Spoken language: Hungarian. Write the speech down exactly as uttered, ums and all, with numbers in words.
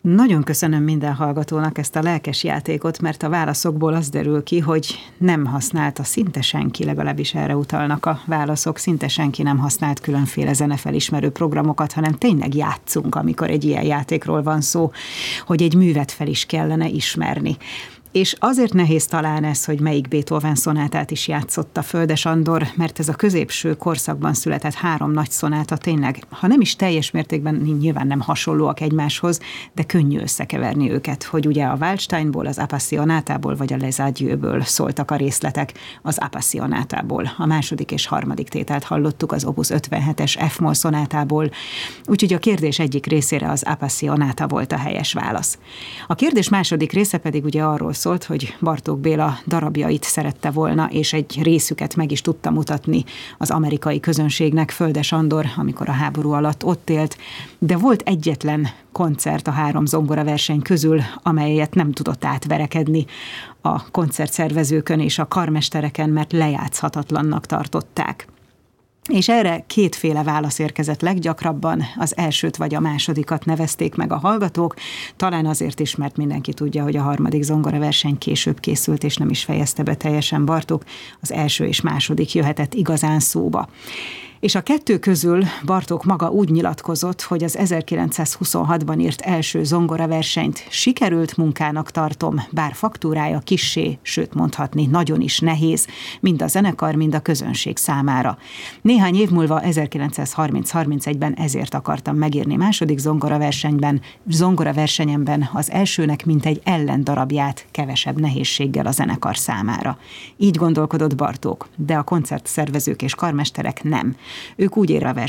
Nagyon köszönöm minden hallgatónak ezt a lelkes játékot, mert a válaszokból az derül ki, hogy nem használta szinte senki, legalábbis erre utalnak a válaszok, szinte senki nem használt különféle zenefelismerő programokat, hanem tényleg játszunk, amikor egy ilyen játékról van szó, hogy egy művet fel is kellene ismerni. És azért nehéz talán ez, hogy melyik Beethoven szonátát is játszotta Földes Andor, mert ez a középső korszakban született három nagy szonáta tényleg, ha nem is teljes mértékben, nyilván nem hasonlóak egymáshoz, de könnyű összekeverni őket, hogy ugye a Waldsteinból, az Appassionátából vagy a Les Adieux-ből szóltak a részletek, az Appassionátából. A második és harmadik tételt hallottuk az Opus ötvenhetes F-moll szonátából, úgyhogy a kérdés egyik részére az Appassionáta volt a helyes válasz. A kérdés második része pedig ugye arról szólt, hogy Bartók Béla darabjait szerette volna, és egy részüket meg is tudta mutatni az amerikai közönségnek Földes Andor, amikor a háború alatt ott élt, de volt egyetlen koncert a három zongoraverseny közül, amelyet nem tudott átverekedni a koncertszervezőkön és a karmestereken, mert lejátszhatatlannak tartották. És erre kétféle válasz érkezett leggyakrabban, az elsőt vagy a másodikat nevezték meg a hallgatók, talán azért is, mert mindenki tudja, hogy a harmadik zongoraverseny később készült, és nem is fejezte be teljesen Bartók, az első és második jöhetett igazán szóba. És a kettő közül Bartók maga úgy nyilatkozott, hogy az ezerkilencszázhuszonhatban írt első zongoraversenyt sikerült munkának tartom, bár faktúrája kissé, sőt mondhatni nagyon is nehéz, mind a zenekar, mind a közönség számára. Néhány év múlva ezerkilencszázharminc-harmincegyben ezért akartam megírni második zongoraversenyben, zongoraversenyemben az elsőnek mintegy ellendarabját kevesebb nehézséggel a zenekar számára. Így gondolkodott Bartók, de a koncertszervezők és karmesterek nem. Ők úgy